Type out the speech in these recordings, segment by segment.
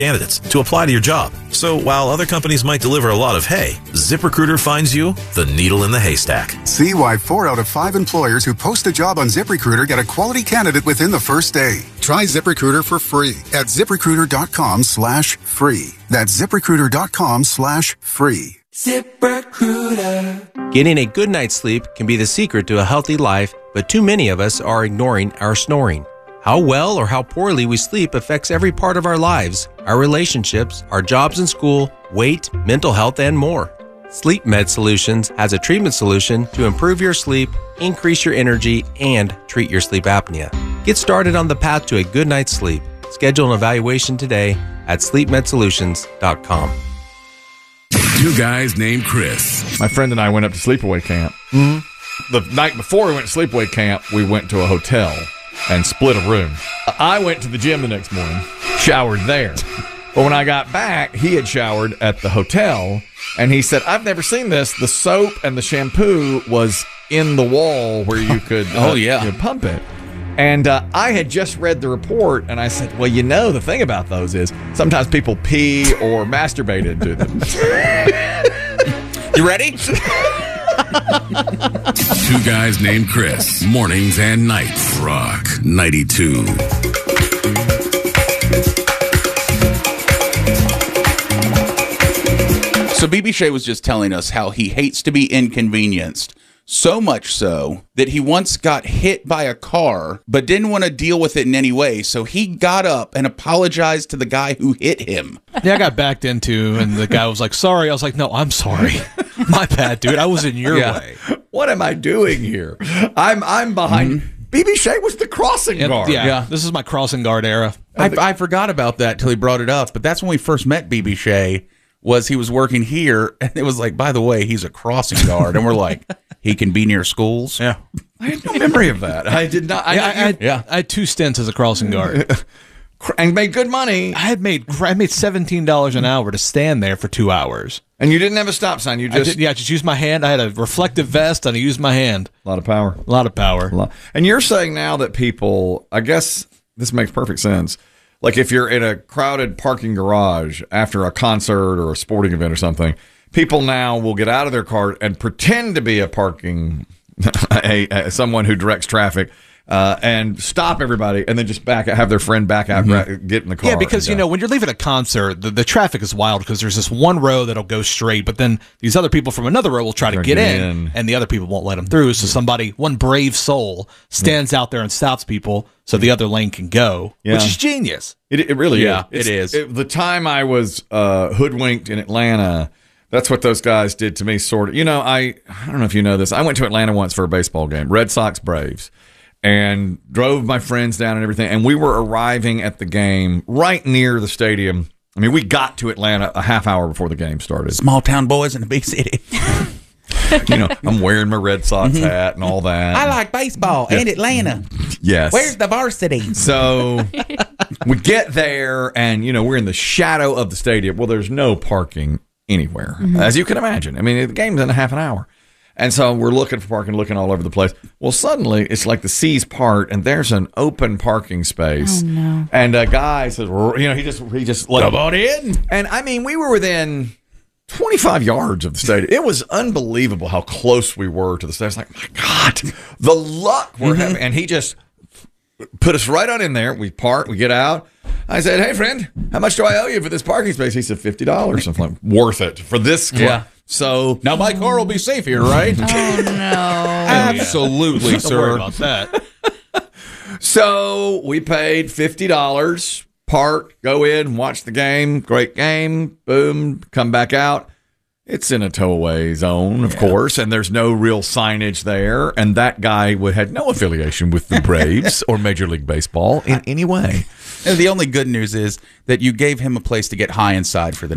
candidates to apply to your job. So while other companies might deliver a lot of hay, ZipRecruiter finds you the needle in the haystack. See why 4 out of 5 employers who post a job on ZipRecruiter get a quality candidate within the first day. Try ZipRecruiter for free at ZipRecruiter.com/free. That's ZipRecruiter.com/free. ZipRecruiter. Getting a good night's sleep can be the secret to a healthy life, but too many of us are ignoring our snoring. How well or how poorly we sleep affects every part of our lives, our relationships, our jobs and school, weight, mental health, and more. Sleep Med Solutions has a treatment solution to improve your sleep, increase your energy, and treat your sleep apnea. Get started on the path to a good night's sleep. Schedule an evaluation today at sleepmedsolutions.com. Two guys named Chris. My friend and I went up to sleepaway camp. The night before we went to sleepaway camp, we went to a hotel and split a room. I went to the gym the next morning, showered there. But when I got back, he had showered at the hotel, and he said, I've never seen this. The soap and the shampoo was in the wall where you could pump it. And I had just read the report, and I said, well, the thing about those is sometimes people pee or masturbate into them. You ready? Two guys named Chris. Mornings and nights. Rock 92. So BB Shea was just telling us how he hates to be inconvenienced. So much so that he once got hit by a car, but didn't want to deal with it in any way. So he got up and apologized to the guy who hit him. Yeah, I got backed into, and the guy was like, sorry. I was like, no, I'm sorry. My bad, dude. I was in your way. What am I doing here? I'm behind. BB Shea was the crossing guard. Yeah, this is my crossing guard era. I forgot about that till he brought it up. But that's when we first met BB Shea. He was working here, and it was like, by the way, he's a crossing guard. And we're like, he can be near schools? Yeah. I had no memory of that. I did not. I had 2 stints as a crossing guard. And made good money. I made $17 an hour to stand there for 2 hours. And you didn't have a stop sign. You just just used my hand. I had a reflective vest, and I used my hand. A lot of power. A lot of power. And you're saying now that people, I guess this makes perfect sense. Like if you're in a crowded parking garage after a concert or a sporting event or something, people now will get out of their car and pretend to be a parking someone who directs traffic and stop everybody, and then just have their friend back out, get in the car. Yeah, because when you're leaving a concert, the traffic is wild because there's this one row that'll go straight, but then these other people from another row will try to get in, and the other people won't let them through. So one brave soul, stands out there and stops people so the other lane can go, which is genius. It really is. It is. The time I was hoodwinked in Atlanta, that's what those guys did to me, sort of. I don't know if you know this. I went to Atlanta once for a baseball game, Red Sox Braves, and drove my friends down and everything. And we were arriving at the game right near the stadium. I mean, we got to Atlanta a half hour before the game started. Small town boys in a big city. I'm wearing my Red Sox hat and all that. I like baseball and Atlanta. Yes. Where's the varsity? So we get there, and, we're in the shadow of the stadium. Well, there's no parking anywhere, as you can imagine. I mean, the game's in a half an hour. And so we're looking for parking, looking all over the place. Well, suddenly it's like the seas part, and there's an open parking space. Oh, no. And a guy says, he just let come on in. And I mean, we were within 25 yards of the stadium. It was unbelievable how close we were to the stadium. It's like, my God, the luck we're having. And he just put us right on in there. We park, we get out. I said, hey, friend, how much do I owe you for this parking space? He said, $50. I'm like, worth it for this car. Yeah. So now my car will be safe here, right? Oh, no. Absolutely, Don't worry about that. So we paid $50, park, go in, watch the game. Great game. Boom, come back out. It's in a tow-away zone, of course, and there's no real signage there. And that guy had no affiliation with the Braves or Major League Baseball in any way. And the only good news is that you gave him a place to get high inside for the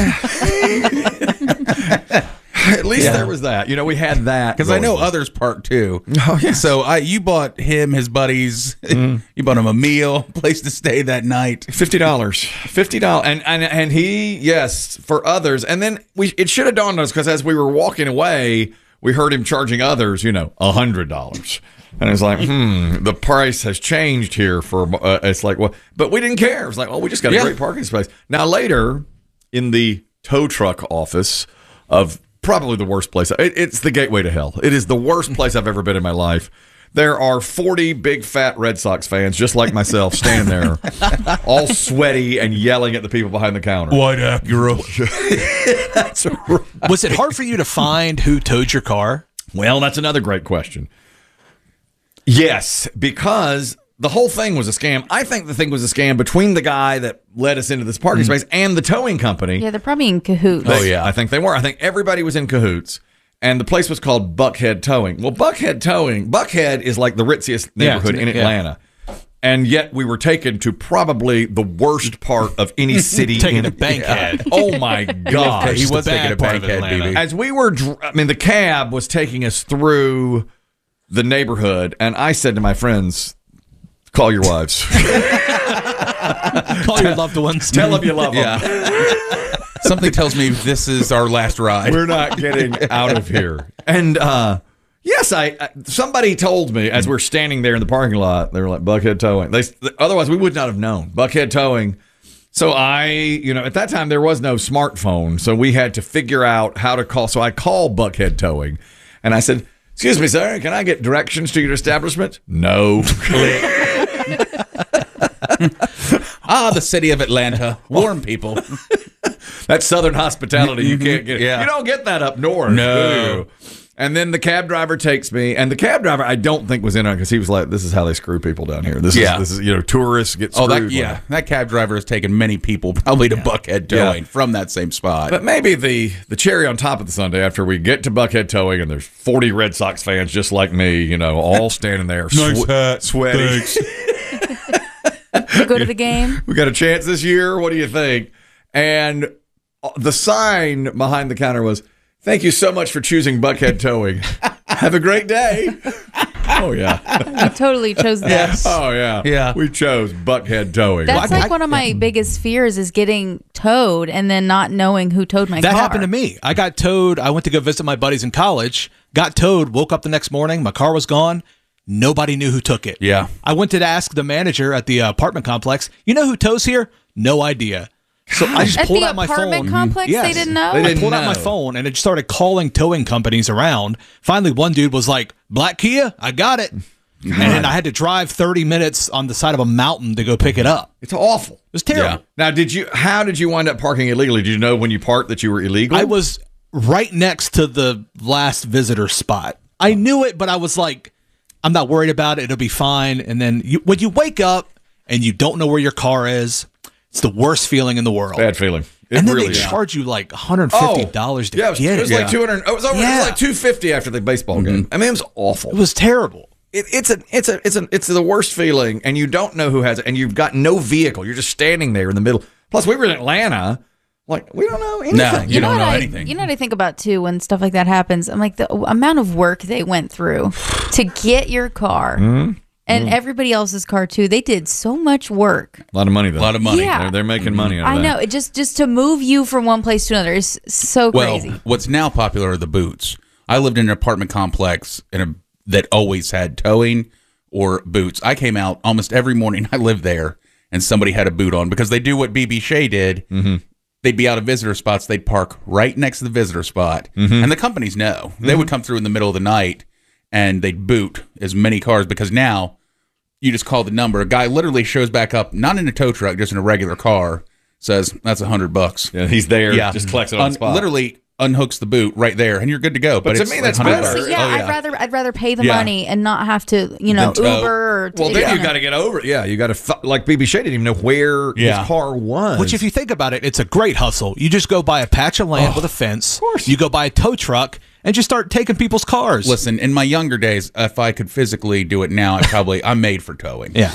night. At least there was that. We had that. Because I know others park too. Oh, yeah. So you bought him, his buddies, you bought him a meal, place to stay that night. $50. And he, yes, for others. And then it should have dawned on us, because as we were walking away, we heard him charging others, $100. And it's like, the price has changed here for, it's like, well, but we didn't care. It's like, well, we just got a great parking space. Now, later in the tow truck office of probably the worst place, it's the gateway to hell. It is the worst place I've ever been in my life. There are 40 big fat Red Sox fans, just like myself, standing there, all sweaty and yelling at the people behind the counter. White Acura. That's right. Was it hard for you to find who towed your car? Well, that's another great question. Yes, because the whole thing was a scam. I think the thing was a scam between the guy that led us into this parking space and the towing company. Yeah, they're probably in cahoots. Oh, yeah. I think they were. I think everybody was in cahoots. And the place was called Buckhead Towing. Well, Buckhead is like the ritziest neighborhood in Atlanta. And yet we were taken to probably the worst part of any city. Taken to Bankhead. Oh, my God. He was taking a Bankhead, BB. As we were, the cab was taking us through the neighborhood. And I said to my friends, call your wives. Call your loved ones. Tell them you love them. Something tells me this is our last ride. We're not getting out of here. And yes, somebody told me as we're standing there in the parking lot, they were like, Buckhead Towing. Otherwise, we would not have known. Buckhead Towing. So at that time, there was no smartphone. So we had to figure out how to call. So I called Buckhead Towing. And I said, excuse me, sir, can I get directions to your establishment? No. The city of Atlanta. Warm people. That's Southern hospitality. You can't get. Yeah. You don't get that up north. No. And then the cab driver takes me, and the cab driver I don't think was in on because he was like, "This is how they screw people down here. This is tourists get screwed." That cab driver has taken many people probably to Buckhead Towing from that same spot. But maybe the cherry on top of the sundae after we get to Buckhead Towing, and there's 40 Red Sox fans just like me, all standing there, sweaty. You go to the game? We got a chance this year. What do you think? And the sign behind the counter was, "Thank you so much for choosing Buckhead Towing. Have a great day." Oh, yeah. You totally chose this. Oh, yeah. Yeah. We chose Buckhead Towing. That's like one of my biggest fears is getting towed and then not knowing who towed my car. That happened to me. I got towed. I went to go visit my buddies in college, got towed, woke up the next morning. My car was gone. Nobody knew who took it. Yeah. I went to ask the manager at the apartment complex, you know who tows here? No idea. So I just pulled out my phone. At the apartment complex, Yes. they didn't know? I pulled out my phone and it started calling towing companies around. Finally, one dude was like, Black Kia, I got it. And I had to drive 30 minutes on the side of a mountain to go pick it up. It's awful. It was terrible. Yeah. Now, how did you wind up parking illegally? Did you know when you parked that you were illegal? I was right next to the last visitor spot. I knew it, but I was like, I'm not worried about it. It'll be fine. And then when you wake up and you don't know where your car is, it's the worst feeling in the world. Bad feeling. And then they charge you like $150 to get it. It was like $200. It was like $250 after the baseball game. I mean, it was awful. It was terrible. It's the worst feeling, and you don't know who has it, and you've got no vehicle. You're just standing there in the middle. Plus, we were in Atlanta. Like, we don't know anything. No, you don't know anything. You know what I think about, too, when stuff like that happens? I'm like, the amount of work they went through to get your car and everybody else's car, too. They did so much work. A lot of money, though. A lot of money. Yeah. They're making money out of that. I know. It just to move you from one place to another is so crazy. Well, what's now popular are the boots. I lived in an apartment complex that always had towing or boots. I came out almost every morning. I lived there, and somebody had a boot on because they do what BB Shea did. They'd be out of visitor spots. They'd park right next to the visitor spot. And the companies know. They would come through in the middle of the night, and they'd boot as many cars because now you just call the number. A guy literally shows back up, not in a tow truck, just in a regular car, says, that's $100. Yeah, he's there. Yeah. Just collects it on the spot. Literally unhooks the boot right there, and you're good to go. But to me, that's better. See, I'd rather pay the money and not have to, Uber or. Well, then you got to get over it. Yeah, you got to like BB Shea didn't even know where his car was. Which, if you think about it, it's a great hustle. You just go buy a patch of land with a fence. Of course. You go buy a tow truck and just start taking people's cars. Listen, in my younger days, if I could physically do it now, I'm made for towing. Yeah.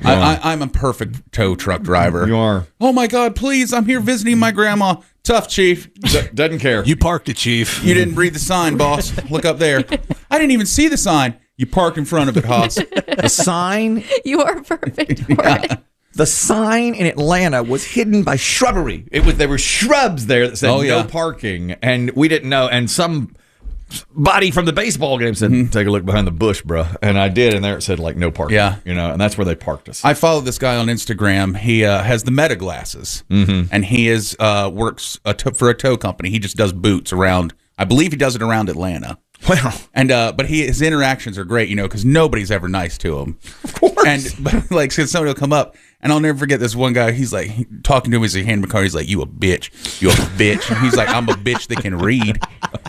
I'm a perfect tow truck driver. You are. Oh my God, please, I'm here visiting my grandma. Tough, Chief. Doesn't care. You parked it, Chief. You didn't read the sign, boss. Look up there. I didn't even see the sign. You parked in front of it, Haas. The sign? You are perfect for it. The sign in Atlanta was hidden by shrubbery. There were shrubs there that said no parking, and we didn't know. And some buddy from the baseball game said, take a look behind the bush, bro. And I did, and there it said, like, no parking. Yeah. And that's where they parked us. I follow this guy on Instagram. He has the Meta glasses, and he works for a tow company. He just does boots around. I believe he does it around Atlanta. Wow. And but his interactions are great, because nobody's ever nice to him. Of course. But like, so somebody will come up, and I'll never forget this one guy. He's like talking to him as he handed him a car. He's like, "You a bitch? You a bitch?" And he's like, "I'm a bitch that can read."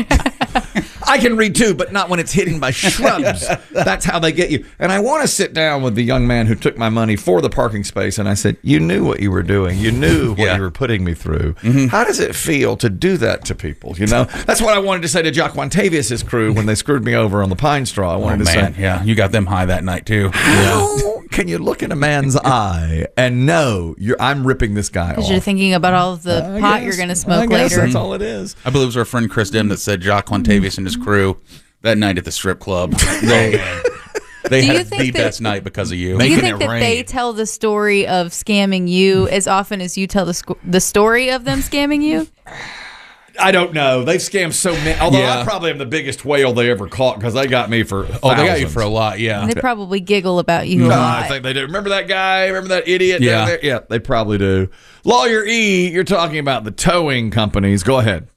I can read too, but not when it's hidden by shrubs. That's how they get you. And I want to sit down with the young man who took my money for the parking space, and I said, you knew what you were doing. You knew what you were putting me through. How does it feel to do that to people? That's what I wanted to say to Jock Montavious' crew when they screwed me over on the Pine Straw. I wanted to say, yeah, you got them high that night too. How can you look in a man's eye and know I'm ripping this guy off? Because you're thinking about all of the pot you're going to smoke later. That's all it is. I believe it was our friend Chris Dim that said Jock Montavious and his crew that night at the strip club. They had the best night because of you. Do you think that they tell the story of scamming you as often as you tell the story of them scamming you? I don't know. They've scammed so many. Although I probably am the biggest whale they ever caught because they got me for thousands. Oh, they got you for a lot, yeah. And they probably giggle about you a lot. I think they do. Remember that guy? Remember that idiot down there? Yeah, they probably do. Lawyer E, you're talking about the towing companies. Go ahead.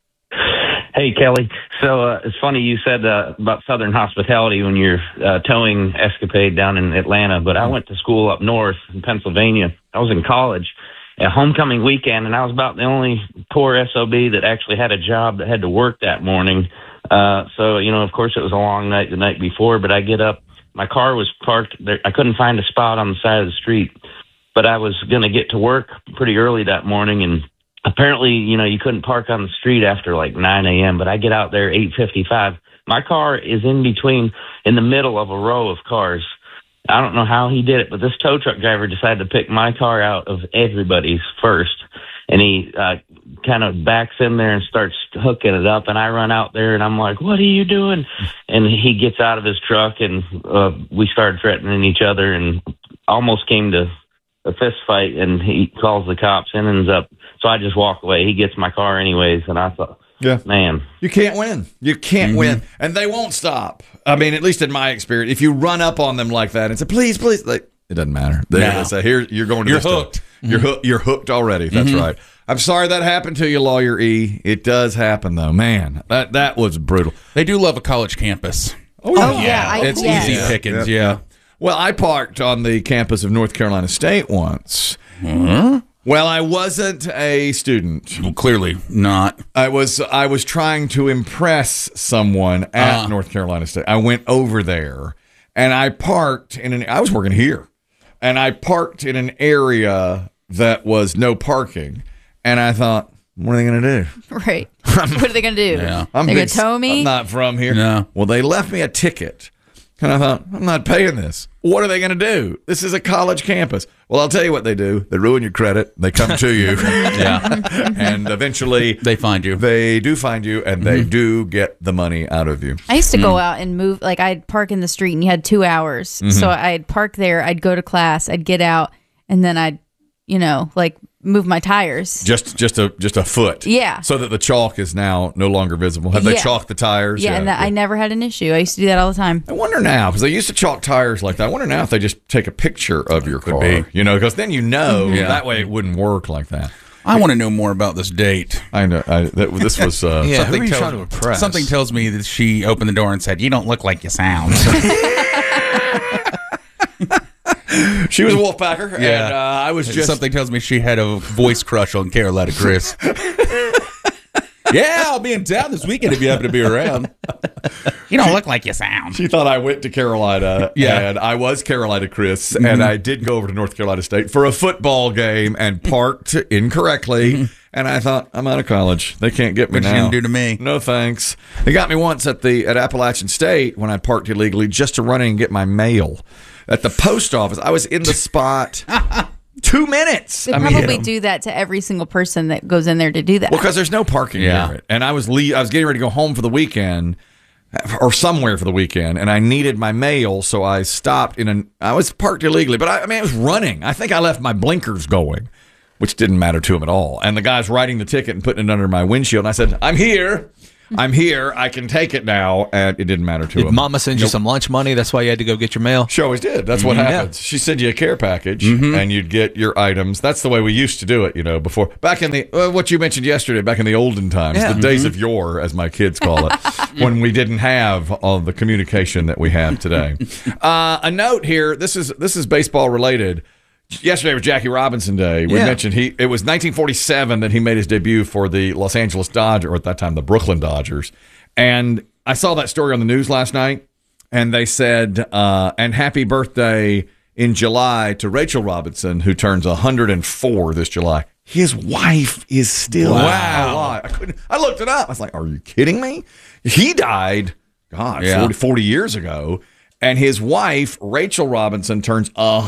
Hey, Kelly. So it's funny you said about Southern Hospitality when you're towing escapade down in Atlanta, but I went to school up north in Pennsylvania. I was in college at homecoming weekend, and I was about the only poor SOB that actually had a job that had to work that morning. So, of course, it was a long night the night before, but I get up. My car was parked there. I couldn't find a spot on the side of the street, but I was going to get to work pretty early that morning, and apparently, you couldn't park on the street after like 9 a.m., but I get out there 8:55. My car is in the middle of a row of cars. I don't know how he did it, but this tow truck driver decided to pick my car out of everybody's first, and he kind of backs in there and starts hooking it up, and I run out there, and I'm like, what are you doing? And he gets out of his truck, and we started threatening each other and almost came to a fist fight, and he calls the cops and ends up. So I just walk away. He gets my car anyways, and I thought, man. You can't win. You can't win. And they won't stop. I mean, at least in my experience, if you run up on them like that and say, please, it doesn't matter. They say, here, you're going to You're hooked. You're hooked already. That's right. I'm sorry that happened to you, Lawyer E. It does happen, though. Man, that was brutal. They do love a college campus. Oh, yeah. It's easy pickings, Well, I parked on the campus of North Carolina State once. Well, I wasn't a student. Well, clearly not. I was trying to impress someone at North Carolina State. I went over there, and I parked I was working here, and I parked in an area that was no parking, and I thought, what are they going to do? Right. What are they going to do? Yeah. They're going to tow me? I'm not from here. No. Well, they left me a ticket. And I thought, I'm not paying this. What are they going to do? This is a college campus. Well, I'll tell you what they do. They ruin your credit. They come to you. And eventually they find you. They do find you, and they do get the money out of you. I used to go out and move. Like, I'd park in the street, and you had 2 hours. So I'd park there. I'd go to class. I'd get out, and then I'd, move my tires. Just a foot. Yeah. So that the chalk is now no longer visible. Have they chalked the tires? Yeah, and I never had an issue. I used to do that all the time. I wonder now, because they used to chalk tires like that. I wonder now if they just take a picture of your car. Because then that way it wouldn't work like that. I want to know more about this date. I know. This was who are you trying to impress? Something tells me that she opened the door and said, "You don't look like you sound." She was a Wolfpacker, and I was just... Something tells me she had a voice crush on Carolina Chris. Yeah, I'll be in town this weekend if you happen to be around. You don't look like you sound. She thought I went to Carolina, and I was Carolina Chris, and I did go over to North Carolina State for a football game and parked incorrectly, and I thought, I'm out of college. They can't get me now. What you gonna do to me? No thanks. They got me once at Appalachian State when I parked illegally just to run in and get my mail. At the post office, I was in the spot 2 minutes. They probably do that to every single person that goes in there to do that. Well, because there's no parking near it. And I was getting ready to go home for the weekend, or somewhere for the weekend, and I needed my mail, so I stopped I was parked illegally, but I was running. I think I left my blinkers going, which didn't matter to him at all. And the guy's writing the ticket and putting it under my windshield, and I said, I'm here. I'm here. I can take it now. And it didn't matter to Did him. Mama send you some lunch money? That's why you had to go get your mail? She always did. That's what happens. She sent you a care package, and you'd get your items. That's the way we used to do it, before. Back in the, what you mentioned yesterday, back in the olden times, the days of yore, as my kids call it, when we didn't have all the communication that we have today. A note here, this is baseball related. Yesterday was Jackie Robinson Day. We mentioned it was 1947 that he made his debut for the Los Angeles Dodgers, or at that time the Brooklyn Dodgers. And I saw that story on the news last night, and they said, and happy birthday in July to Rachel Robinson, who turns 104 this July. His wife is still alive. I looked it up. I was like, are you kidding me? He died, 40 years ago. And his wife, Rachel Robinson, turns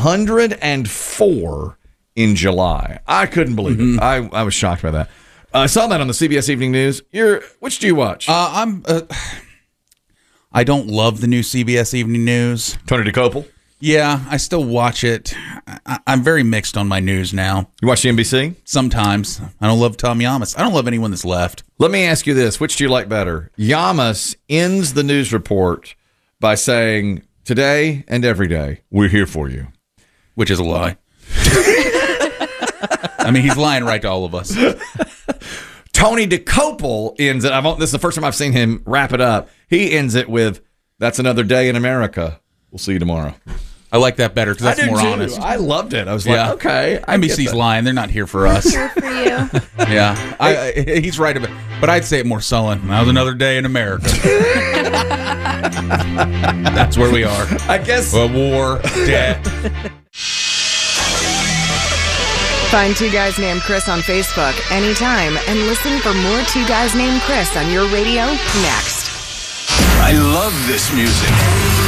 104 in July. I couldn't believe it. I was shocked by that. I saw that on the CBS Evening News. Which do you watch? I don't love the new CBS Evening News. Tony DeCopel? Yeah, I still watch it. I'm very mixed on my news now. You watch the NBC? Sometimes. I don't love Tom Yamas. I don't love anyone that's left. Let me ask you this. Which do you like better? Yamas ends the news report by saying, today and every day, we're here for you. Which is a lie. I mean, he's lying right to all of us. Tony DeCopel ends it. This is the first time I've seen him wrap it up. He ends it with, that's another day in America. We'll see you tomorrow. I like that better because that's more honest. I loved it. I was like, okay. NBC's lying. They're not here for us. Here for you. Yeah. He's right about it. But I'd say it more sullen. That was another day in America. That's where we are. I guess. A war, debt. Find Two Guys Named Chris on Facebook anytime and listen for more Two Guys Named Chris on your radio next. I love this music.